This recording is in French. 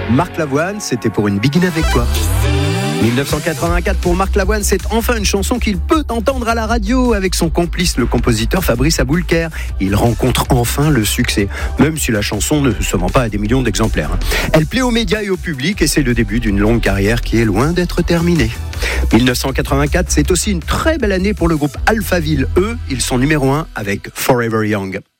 Marc Lavoine, c'était pour une Begin avec toi. 1984 pour Marc Lavoine, c'est enfin une chanson qu'il peut entendre à la radio avec son complice, le compositeur Fabrice Aboulker. Il rencontre enfin le succès, même si la chanson ne se vend pas à des millions d'exemplaires. Elle plaît aux médias et au public et c'est le début d'une longue carrière qui est loin d'être terminée. 1984, c'est aussi une très belle année pour le groupe Alphaville. Eux, ils sont numéro 1 avec Forever Young.